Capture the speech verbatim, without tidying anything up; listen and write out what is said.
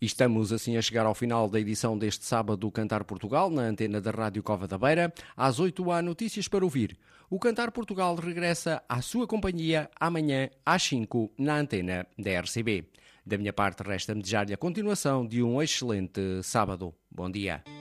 E estamos assim a chegar ao final da edição deste sábado do Cantar Portugal, na antena da Rádio Cova da Beira. Às oito há notícias para ouvir. O Cantar Portugal regressa à sua companhia amanhã às cinco na antena da R C B. Da minha parte, resta-me desejar-lhe a continuação de um excelente sábado. Bom dia.